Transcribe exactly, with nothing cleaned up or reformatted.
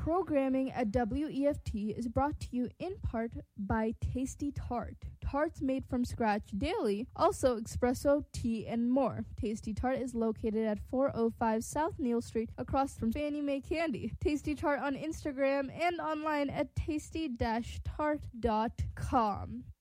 Programming at W E F T is brought to you in part by Tasty Tart. Tarts made from scratch daily, also espresso, tea, and more. Tasty Tart is located at four oh five South Neal Street, across from Fannie Mae Candy. Tasty Tart on Instagram and online at tasty dash tart dot com.